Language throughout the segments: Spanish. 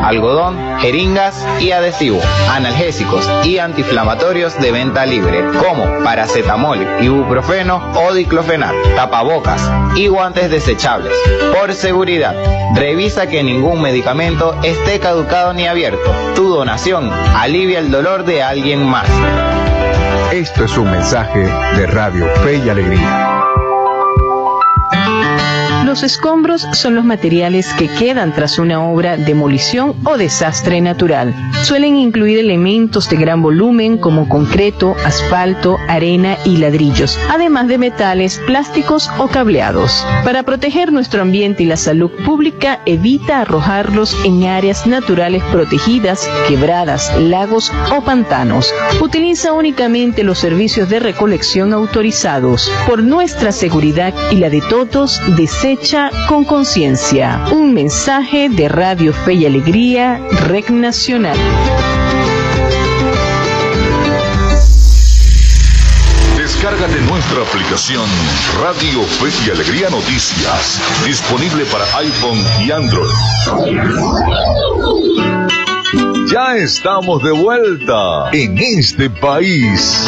algodón, jeringas y adhesivo, analgésicos y antiinflamatorios de venta libre, como paracetamol, ibuprofeno o diclofenac, tapabocas y guantes desechables. Por seguridad, revisa que ningún medicamento esté caducado ni abierto. Tu donación alivia el dolor de alguien más. Esto es un mensaje de Radio Fe y Alegría. Los escombros son los materiales que quedan tras una obra, demolición o desastre natural. Suelen incluir elementos de gran volumen como concreto, asfalto, arena y ladrillos, además de metales, plásticos o cableados. Para proteger nuestro ambiente y la salud pública, evita arrojarlos en áreas naturales protegidas, quebradas, lagos o pantanos. Utiliza únicamente los servicios de recolección autorizados. Por nuestra seguridad y la de todos, desecha con conciencia. Un mensaje de Radio Fe y Alegría, Red Nacional. Descárgate nuestra aplicación Radio Fe y Alegría Noticias, disponible para iPhone y Android. Ya estamos de vuelta en este país.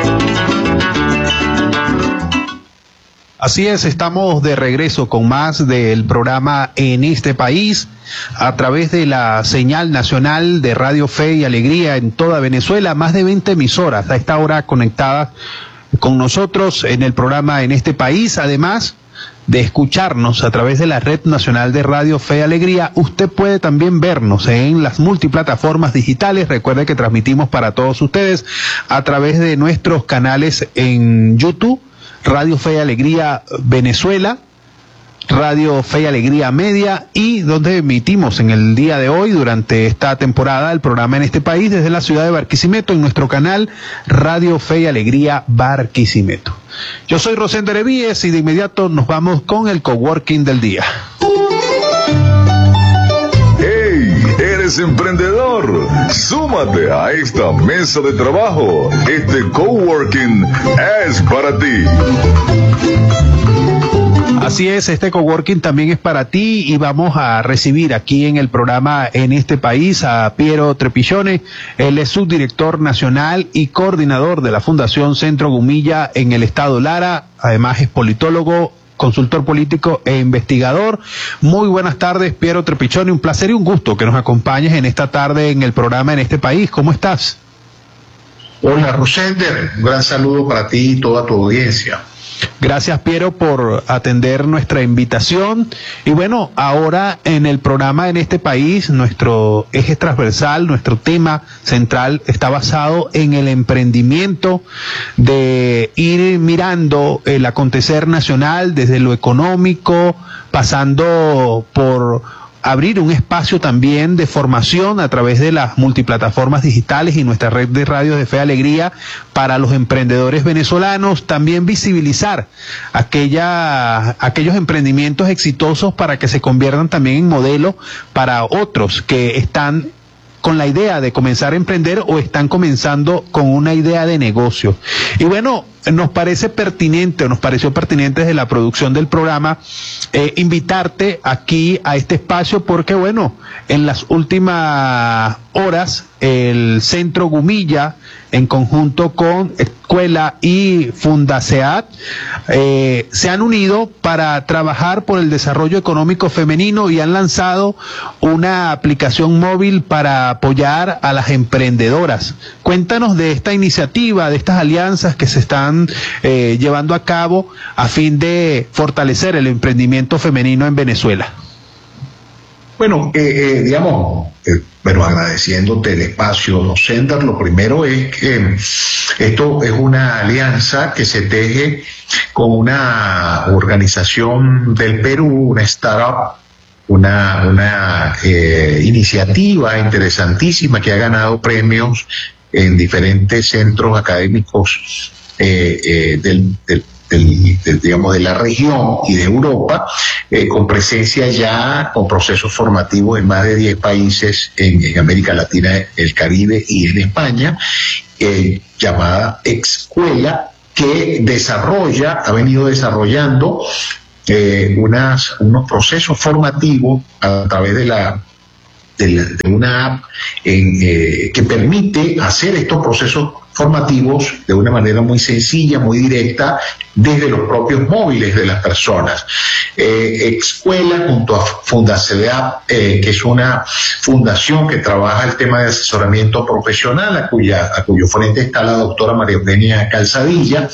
Así es, estamos de regreso con más del programa En este país a través de la señal nacional de Radio Fe y Alegría en toda Venezuela, más de 20 emisoras a esta hora conectadas con nosotros en el programa En este país. Además de escucharnos a través de la Red Nacional de Radio Fe y Alegría, usted puede también vernos en las multiplataformas digitales. Recuerde que transmitimos para todos ustedes a través de nuestros canales en YouTube, Radio Fe y Alegría Venezuela, Radio Fe y Alegría Media, y donde emitimos en el día de hoy, durante esta temporada, el programa En este país desde la ciudad de Barquisimeto, en nuestro canal Radio Fe y Alegría Barquisimeto. Yo soy Rosendo Erevíes y de inmediato nos vamos con el coworking del día. ¿Eres emprendedor? Súmate a esta mesa de trabajo. Este coworking es para ti. Así es, este coworking también es para ti y vamos a recibir aquí en el programa En este país a Piero Trepillone. Él es subdirector nacional y coordinador de la Fundación Centro Gumilla en el estado Lara. Además es politólogo, consultor político e investigador. Muy buenas tardes, Piero Trepillone. Un placer y un gusto que nos acompañes en esta tarde en el programa En este país. ¿Cómo estás? Hola, Rosender. Un gran saludo para ti y toda tu audiencia. Gracias, Piero, por atender nuestra invitación. Y bueno, ahora en el programa En este país, nuestro eje transversal, nuestro tema central está basado en el emprendimiento, de ir mirando el acontecer nacional desde lo económico, pasando por abrir un espacio también de formación a través de las multiplataformas digitales y nuestra red de radios de Fe y Alegría para los emprendedores venezolanos, también visibilizar aquellos emprendimientos exitosos para que se conviertan también en modelo para otros que están con la idea de comenzar a emprender o están comenzando con una idea de negocio. Y bueno, nos pareció pertinente desde la producción del programa invitarte aquí a este espacio porque bueno, en las últimas horas el Centro Gumilla en conjunto con Escuela y Fundaseat se han unido para trabajar por el desarrollo económico femenino y han lanzado una aplicación móvil para apoyar a las emprendedoras. Cuéntanos de esta iniciativa, de estas alianzas que se están llevando a cabo a fin de fortalecer el emprendimiento femenino en Venezuela. Bueno, agradeciéndote el espacio, Sender, lo primero es que esto es una alianza que se teje con una organización del Perú, una startup, una iniciativa interesantísima que ha ganado premios en diferentes centros académicos de la región y de Europa, con presencia ya, con procesos formativos en más de 10 países en América Latina, el Caribe y en España, llamada Escuela, que ha venido desarrollando unos procesos formativos a través de una app que permite hacer estos procesos formativos de una manera muy sencilla, muy directa, desde los propios móviles de las personas. Escuela junto a Fundacedeap, que es una fundación que trabaja el tema de asesoramiento profesional, a cuyo frente está la doctora María Eugenia Calzadilla,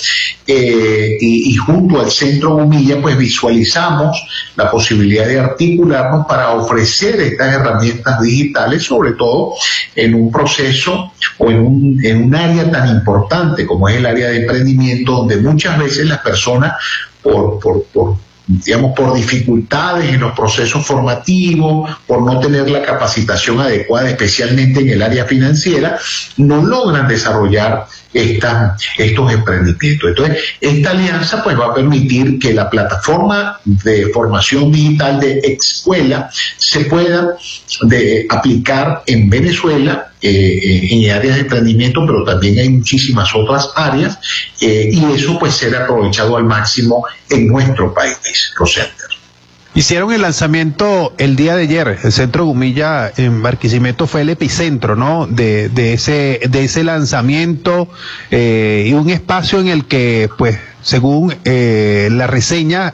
y junto al Centro Gumilla, pues visualizamos la posibilidad de articularnos para ofrecer estas herramientas digitales, sobre todo en un proceso o en un área tan importante como es el área de emprendimiento, donde muchas veces las personas por dificultades en los procesos formativos, por no tener la capacitación adecuada, especialmente en el área financiera, no logran desarrollar estos emprendimientos. Entonces, esta alianza pues va a permitir que la plataforma de formación digital de Escuela se pueda aplicar en Venezuela, en áreas de emprendimiento, pero también hay muchísimas otras áreas, y eso pues será aprovechado al máximo en nuestro país, Rosender. Hicieron el lanzamiento el día de ayer. El Centro Gumilla en Barquisimeto fue el epicentro, ¿no? de ese lanzamiento, y un espacio en el que, pues, según la reseña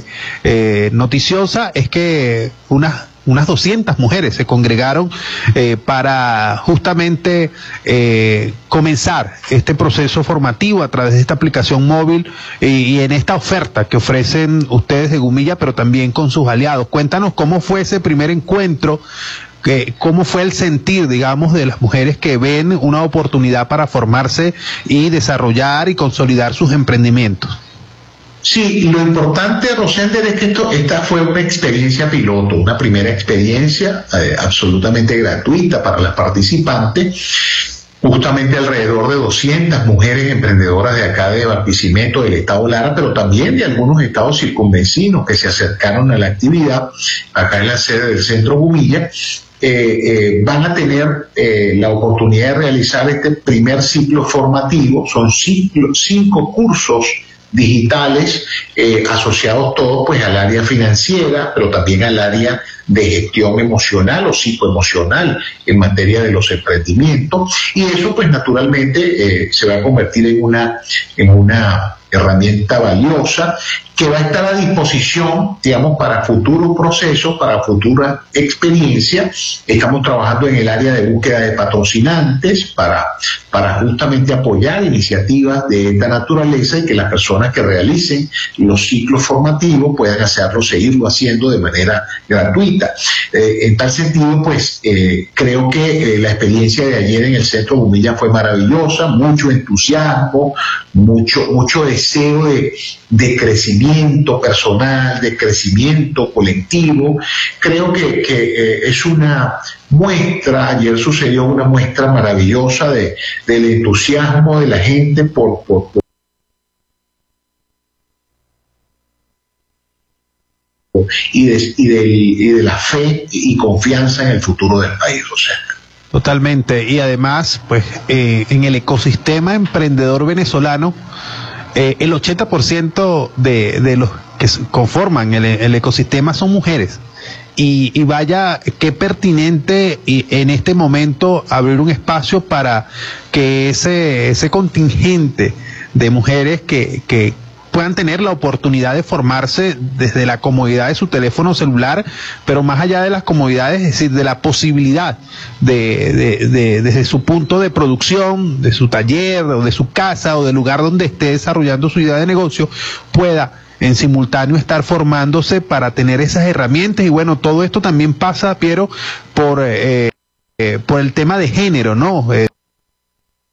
noticiosa, es que unas 200 mujeres se congregaron para justamente comenzar este proceso formativo a través de esta aplicación móvil y en esta oferta que ofrecen ustedes de Gumilla, pero también con sus aliados. Cuéntanos cómo fue ese primer encuentro, cómo fue el sentir, digamos, de las mujeres que ven una oportunidad para formarse y desarrollar y consolidar sus emprendimientos. Sí, lo importante, Rosender, es que esta fue una experiencia piloto, una primera experiencia absolutamente gratuita para las participantes. Justamente alrededor de 200 mujeres emprendedoras de acá de Barquisimeto, del estado Lara, pero también de algunos estados circunvecinos que se acercaron a la actividad acá en la sede del Centro Gumilla. Van a tener la oportunidad de realizar este primer ciclo formativo. Son 5 cursos digitales asociados todos pues al área financiera, pero también al área de gestión emocional o psicoemocional en materia de los emprendimientos, y eso pues naturalmente se va a convertir en una herramienta valiosa que va a estar a disposición, digamos, para futuros procesos, para futuras experiencias. Estamos trabajando en el área de búsqueda de patrocinantes para justamente apoyar iniciativas de esta naturaleza y que las personas que realicen los ciclos formativos puedan seguirlo haciendo de manera gratuita. En tal sentido, pues, creo que la experiencia de ayer en el Centro Gumilla fue maravillosa, mucho entusiasmo, mucho deseo de crecimiento personal, de crecimiento colectivo. Creo que es una muestra, ayer sucedió una muestra maravillosa del entusiasmo de la gente y de la fe y confianza en el futuro del país, o sea. Totalmente, y además, pues, en el ecosistema emprendedor venezolano, el 80% de los que conforman el ecosistema son mujeres. Y vaya, qué pertinente y en este momento abrir un espacio para que ese contingente de mujeres que puedan tener la oportunidad de formarse desde la comodidad de su teléfono celular, pero más allá de las comodidades, es decir, de la posibilidad desde su punto de producción, de su taller, o de su casa, o del lugar donde esté desarrollando su idea de negocio, pueda en simultáneo estar formándose para tener esas herramientas. Y bueno, todo esto también pasa, Piero, por el tema de género, ¿no?